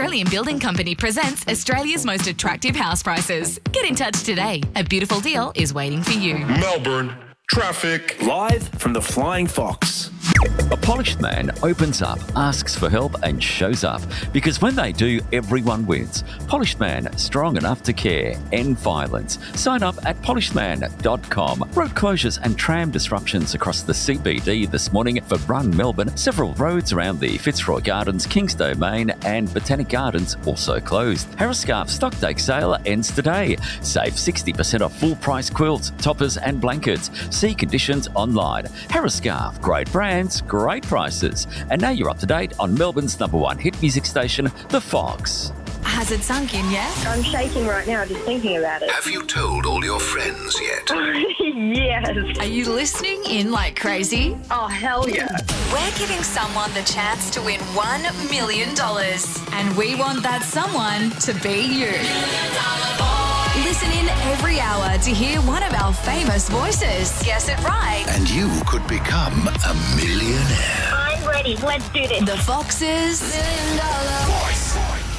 Australian Building Company presents Australia's most attractive house prices. Get in touch today. A beautiful deal is waiting for you. Melbourne, traffic. Live from the Flying Fox. A polished man opens up, asks for help and shows up. Because when they do, everyone wins. Polished Man, strong enough to care. End violence. Sign up at polishedman.com. Road closures and tram disruptions across the CBD this morning for Run Melbourne. Several roads around the Fitzroy Gardens, Kings Domain and Botanic Gardens also closed. Harris Scarf Stocktake sale ends today. Save 60% off full price quilts, toppers and blankets. See conditions online. Harris Scarf, great brands, great prices. And now you're up to date on Melbourne's #1 hit music station, The Fox. Has it sunk in yet? I'm shaking right now just thinking about it. Have you told all your friends yet? Yes. Are you listening in like crazy? Oh, hell yeah. We're giving someone the chance to win $1 million. And we want that someone to be you. Listen in every hour to hear one of our famous voices. Guess it right. And you could become a millionaire. I'm ready. Let's do this. The Fox's Voice.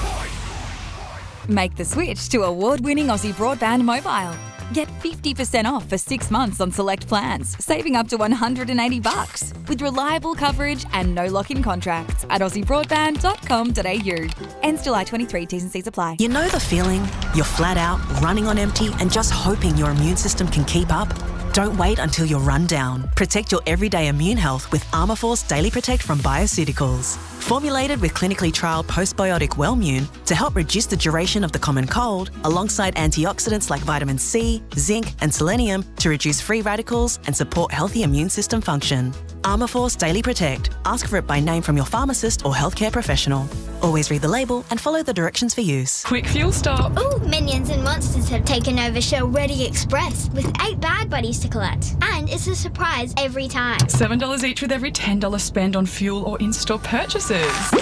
Make the switch to award-winning Aussie Broadband Mobile. Get 50% off for 6 months on select plans, saving up to $180 with reliable coverage and no lock-in contracts at aussiebroadband.com.au. Ends July 23. T's and C's apply. You know the feeling? You're flat out, running on empty and just hoping your immune system can keep up? Don't wait until you're run down. Protect your everyday immune health with Armourforce Daily Protect from Bioceuticals. Formulated with clinically trialled postbiotic Wellmune to help reduce the duration of the common cold, alongside antioxidants like vitamin C, zinc and selenium to reduce free radicals and support healthy immune system function. Armourforce Daily Protect. Ask for it by name from your pharmacist or healthcare professional. Always read the label and follow the directions for use. Quick fuel stop. Ooh, Minions and Monsters have taken over Shell Ready Express with 8 bag buddies to collect. And it's a surprise every time. $7 each with every $10 spend on fuel or in-store purchases.